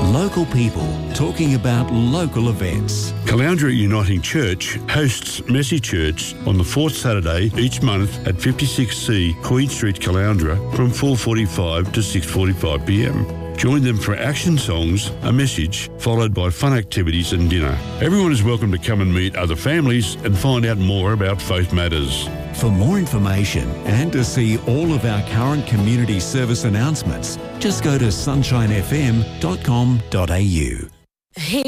Local people talking about local events. Caloundra Uniting Church hosts Messy Church on the fourth Saturday each month at 56C Queen Street, Caloundra from 4:45 to 6:45 p.m. Join them for action songs, a message, followed by fun activities and dinner. Everyone is welcome to come and meet other families and find out more about Faith Matters. For more information and to see all of our current community service announcements, just go to sunshinefm.com.au.